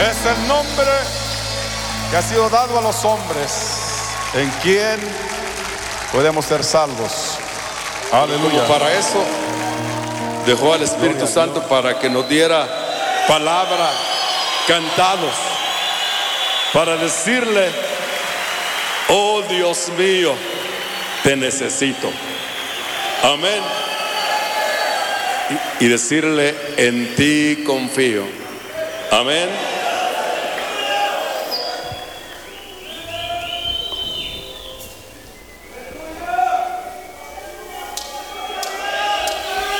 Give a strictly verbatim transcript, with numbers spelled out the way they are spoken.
Es el nombre que ha sido dado a los hombres, en quien podemos ser salvos. Aleluya. Para eso dejó al Espíritu Santo, para que nos diera palabra, cantados, para decirle: oh Dios mío, te necesito. Amén. Y, y decirle: en ti confío. Amén.